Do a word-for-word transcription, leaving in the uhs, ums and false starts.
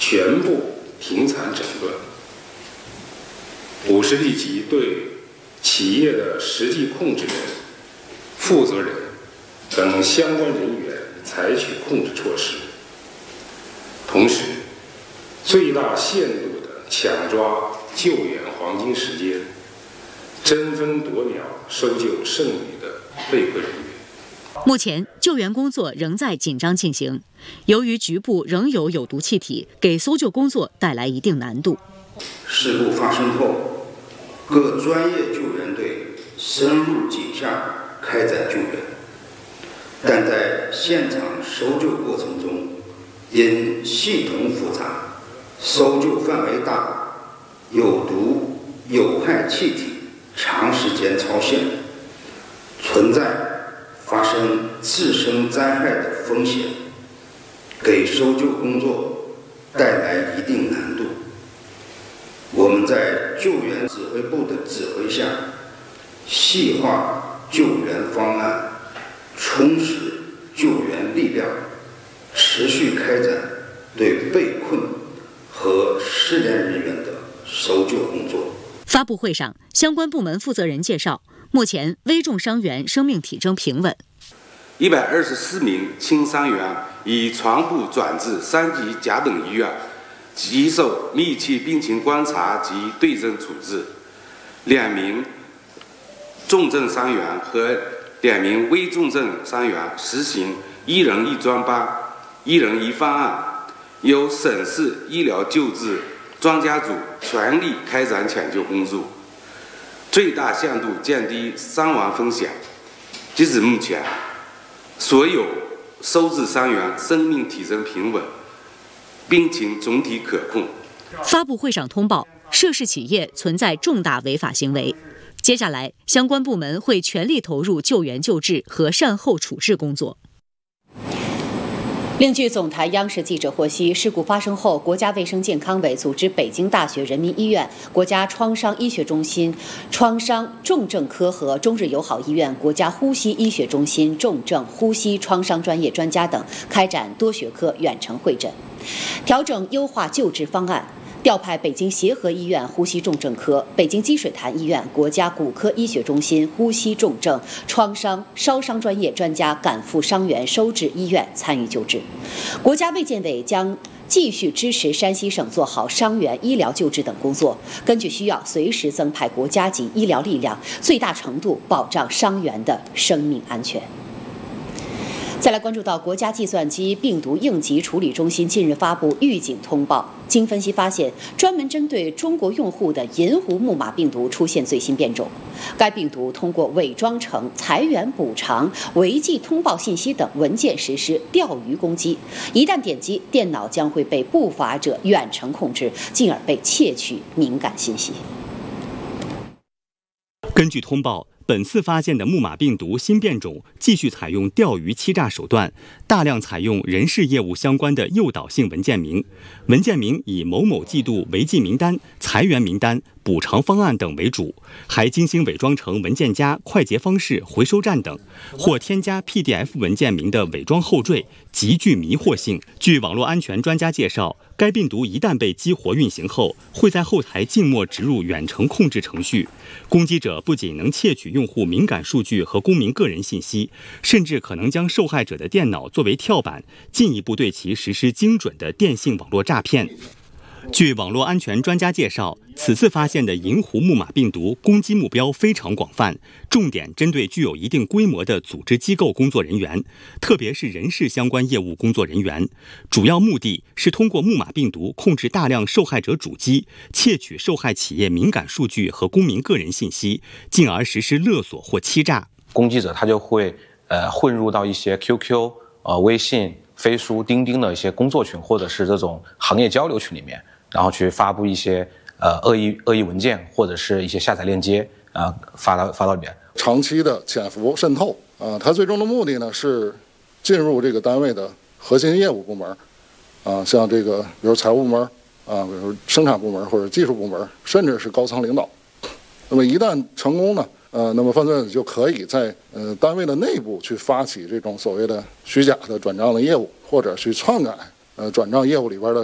全部停产整顿，五是立即对企业的实际控制人、负责人等相关人员采取控制措施，同时最大限度地抢抓救援黄金时间，争分夺秒搜救剩余的被困人员。 目前救援工作仍在紧张进行，由于局部仍有有毒气体，给搜救工作带来一定难度。 事故发生后，各专业救援队深入井下开展救援，但在现场搜救过程中，因系统复杂、搜救范围大、有毒有害气体长时间超限，存在发生次生灾害的风险，给搜救工作带来一定难度。我们在救援指挥部的指挥下，细化救援方案，充实救援力量，持续开展对被困和失联人员的搜救工作。 发布会上，相关部门负责人介绍，目前危重伤员生命体征平稳。 一百二十四名轻伤员已全部转至三级甲等医院，接受密切病情观察及对症处置。两名重症伤员和两名危重症伤员实行一人一专班、一人一方案，由省市医疗救治专家组全力开展抢救工作，最大限度降低伤亡风险。截至目前，所有收治伤员生命体征平稳，病情总体可控。 发布会上通报，涉事企业存在重大违法行为。接下来，相关部门会全力投入救援救治和善后处置工作。另据总台央视记者获悉，事故发生后，国家卫生健康委组织北京大学人民医院、国家创伤医学中心、创伤重症科和中日友好医院、国家呼吸医学中心重症呼吸创伤专业专家等开展多学科远程会诊，调整优化救治方案。调派北京协和医院呼吸重症科、北京积水潭医院国家骨科医学中心呼吸重症创伤烧伤专业专家赶赴伤员收治医院参与救治。国家卫健委将继续支持山西省做好伤员医疗救治等工作，根据需要随时增派国家级医疗力量，最大程度保障伤员的生命安全。再来关注到国家计算机病毒应急处理中心近日发布预警通报，经分析发现，专门针对中国用户的银狐木马病毒出现最新变种。该病毒通过伪装成裁员补偿、违纪通报信息等文件实施钓鱼攻击，一旦点击，电脑将会被不法者远程控制，进而被窃取敏感信息。 根据通报，本次发现的木马病毒新变种继续采用钓鱼欺诈手段，大量采用人事业务相关的诱导性文件名，文件名以某某季度违纪名单、裁员名单、补偿方案等为主，还精心伪装成文件夹、快捷方式、回收站等，或添加 P D F 文件名的伪装后缀，极具迷惑性。据网络安全专家介绍，该病毒一旦被激活运行后，会在后台静默植入远程控制程序，攻击者不仅能窃取用户敏感数据和公民个人信息，甚至可能将受害者的电脑作为跳板，进一步对其实施精准的电信网络诈骗。据网络安全专家介绍，此次发现的银狐木马病毒攻击目标非常广泛，重点针对具有一定规模的组织机构工作人员，特别是人事相关业务工作人员。主要目的是通过木马病毒控制大量受害者主机，窃取受害企业敏感数据和公民个人信息，进而实施勒索或欺诈。 攻击者他就会呃混入到一些 Q Q、呃微信、飞书、钉钉的一些工作群，或者是这种行业交流群里面，然后去发布一些呃恶意恶意文件或者是一些下载链接啊、呃、发到发到里面。 长期的潜伏渗透啊、呃，它最终的目的呢是进入这个单位的核心业务部门啊、呃，像这个比如财务部门啊、呃，比如生产部门或者技术部门，甚至是高层领导。那么一旦成功呢，呃，那么犯罪者就可以在呃单位的内部去发起这种所谓的虚假的转账的业务，或者去篡改呃转账业务里边的